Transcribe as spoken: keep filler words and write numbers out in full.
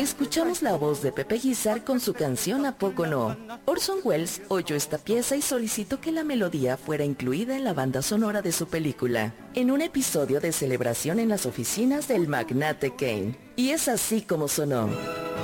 escuchamos la voz de Pepe Guizar con su canción ¿A poco no? Orson Welles oyó esta pieza y solicitó que la melodía fuera incluida en la banda sonora de su película, en un episodio de celebración en las oficinas del magnate Kane. Y es así como sonó.